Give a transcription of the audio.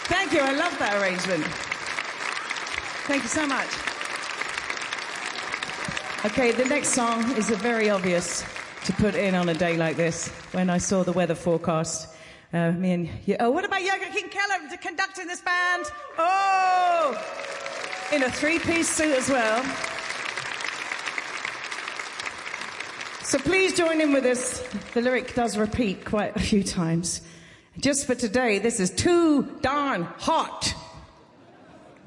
Thank you. I love that arrangement. Thank you so much. Okay, the next song is very obvious to put in on a day like this. When I saw the weather forecast, me and you, oh, what about Joachim Keller conducting this band? Oh, in a three-piece suit as well. So please join in with us. The lyric does repeat quite a few times. Just for today, this is Too Darn Hot.